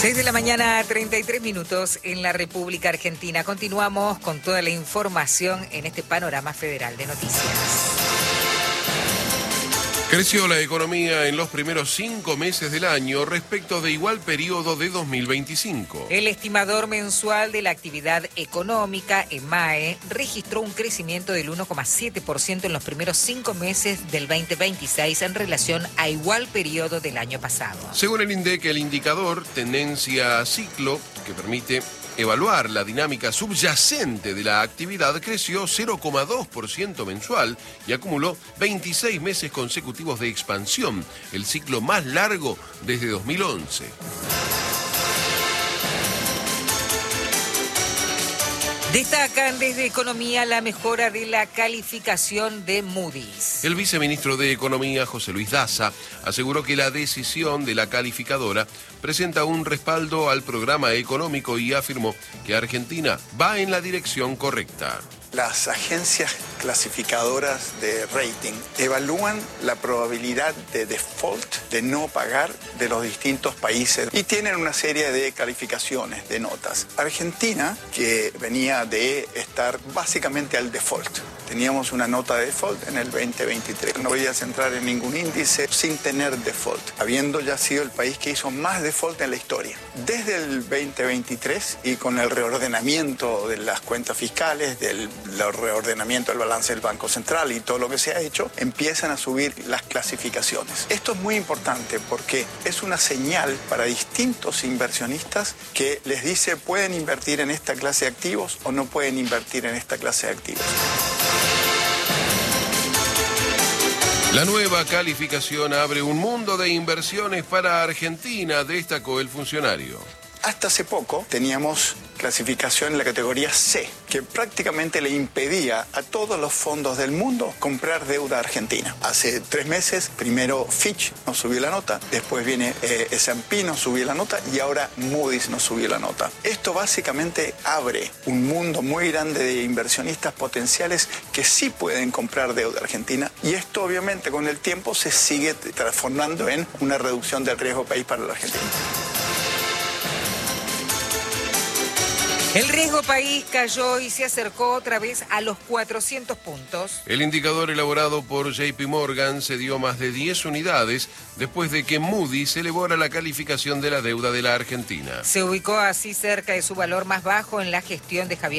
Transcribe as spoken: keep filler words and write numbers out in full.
seis de la mañana, treinta y tres minutos en la República Argentina. Continuamos con toda la información en este panorama federal de noticias. Creció la economía en los primeros cinco meses del año respecto de igual periodo de dos mil veinticinco. El estimador mensual de la actividad económica, EMAE, registró un crecimiento del uno coma siete por ciento en los primeros cinco meses del veinte veintiséis en relación a igual periodo del año pasado. Según el INDEC, el indicador tendencia a ciclo, que permite evaluar la dinámica subyacente de la actividad, creció cero coma dos por ciento mensual y acumuló veintiséis meses consecutivos de expansión, el ciclo más largo desde dos mil once. Destacan desde Economía la mejora de la calificación de Moody's. El viceministro de Economía, José Luis Daza, aseguró que la decisión de la calificadora presenta un respaldo al programa económico y afirmó que Argentina va en la dirección correcta. Las agencias clasificadoras de rating evalúan la probabilidad de default, de no pagar, de los distintos países y tienen una serie de calificaciones, de notas. Argentina, que venía de estar básicamente al default, teníamos una nota de default en el veinte veintitrés. No podías entrar en ningún índice sin tener default, habiendo ya sido el país que hizo más default en la historia. Desde el veinte veintitrés y con el reordenamiento de las cuentas fiscales, del el reordenamiento del balance del Banco Central y todo lo que se ha hecho, empiezan a subir las clasificaciones. Esto es muy importante porque es una señal para distintos inversionistas que les dice pueden invertir en esta clase de activos o no pueden invertir en esta clase de activos. La nueva calificación abre un mundo de inversiones para Argentina, destacó el funcionario. Hasta hace poco teníamos clasificación en la categoría C, que prácticamente le impedía a todos los fondos del mundo comprar deuda argentina. Hace tres meses, primero Fitch nos subió la nota, después viene eh, S and P nos subió la nota y ahora Moody's nos subió la nota. Esto básicamente abre un mundo muy grande de inversionistas potenciales que sí pueden comprar deuda argentina y esto obviamente con el tiempo se sigue transformando en una reducción del riesgo país para la Argentina. El riesgo país cayó y se acercó otra vez a los cuatrocientos puntos. El indicador elaborado por J P Morgan cedió más de diez unidades después de que Moody's elevara la calificación de la deuda de la Argentina. Se ubicó así cerca de su valor más bajo en la gestión de Javier